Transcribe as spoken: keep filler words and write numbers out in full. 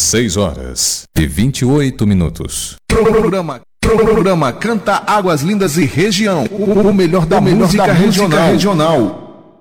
seis horas e vinte e oito minutos. Programa, programa Canta Águas Lindas e Região. O melhor da, o melhor música, da música regional. regional.